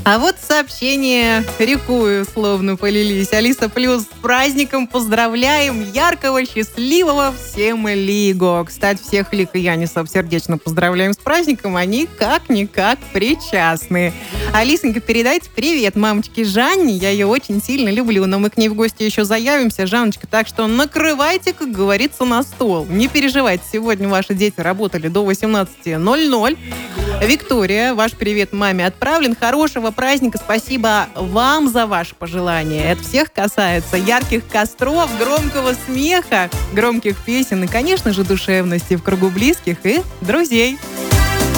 А вот сообщения рекою словно полились. Алиса Плюс, с праздником поздравляем! Яркого, счастливого всем Лиго! Кстати, всех Лик и Янисов сердечно поздравляем с праздником. Они как-никак причастны. Алисонька, передайте привет мамочке Жанне. Я ее очень сильно люблю, но мы к ней в гости еще заявимся, Жанночка. Так что накрывайте, как говорится, на стол. Не переживайте, сегодня ваши дети работали до 18:00. Виктория, ваш привет маме отправлен. Хорошего праздника. Спасибо вам за ваши пожелания. Это всех касается. Ярких костров, громкого смеха, громких песен и, конечно же, душевности в кругу близких и друзей.